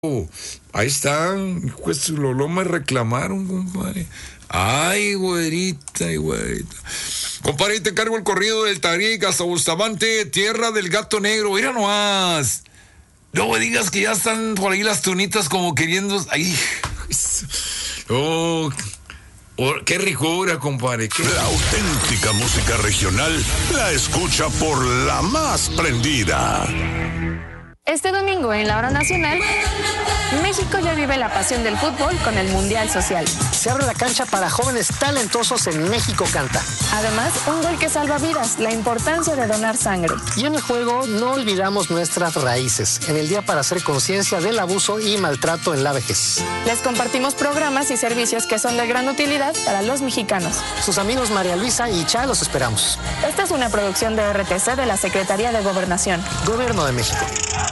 Ahí están, pues lo me reclamaron, compadre. Ay, güerita, ay, güerita. Compadre, te cargo el corrido del Tarik hasta Bustamante, tierra del gato negro. Mira nomás. No me digas que ya están por ahí las tunitas como queriendo. Ay, oh, qué ricura, compadre. La auténtica música regional la escucha por la más prendida. Este domingo en la Hora Nacional, México ya vive la pasión del fútbol con el Mundial Social. Se abre la cancha para jóvenes talentosos en México Canta. Además, un gol que salva vidas, la importancia de donar sangre. Y en el juego no olvidamos nuestras raíces, en el día para hacer conciencia del abuso y maltrato en la vejez. Les compartimos programas y servicios que son de gran utilidad para los mexicanos. Sus amigos María Luisa y Cha los esperamos. Esta es una producción de RTC de la Secretaría de Gobernación. Gobierno de México.